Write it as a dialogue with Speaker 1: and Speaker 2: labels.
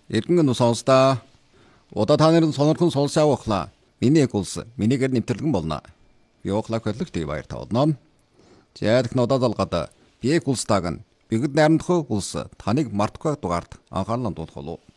Speaker 1: Иргэн сонсдоо. Удаа та нарын сонирхон сонсоо ухлаа. Миний улс минийгээр нэвтэрдэгэн болно. Би ухлаа хөдлөгтэй баяр тавдно. Жаадах нодад алгад би улстайг нь бигд найрамдах улс таныг мартахгүй дугаард анхаарлан дуудах болов.